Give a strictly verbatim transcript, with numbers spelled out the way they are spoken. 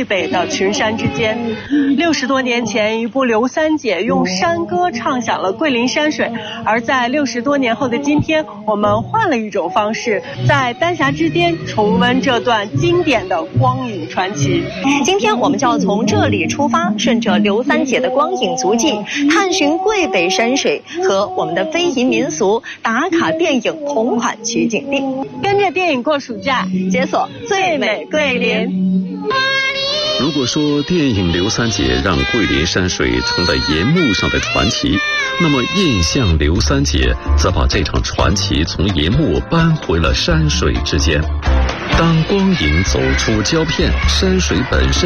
北的群山之间。六十多年前，一部《刘三姐》用山歌唱响了桂林山水，而在六十多年后的今天，我们换了一种方式，在丹霞之巅重温这段经典的光影传奇。 今天我们就要从这里出发，顺着刘三姐的光影足迹，探寻桂北山水和我们的非遗民俗，打卡电影同款取景地， 跟着电影过暑假， 解锁最美桂林。 如果说电影《刘三姐》让桂林山水成了银幕上的传奇，那么印象《刘三姐》则把这场传奇从银幕搬回了山水之间。当光影走出胶片，山水本身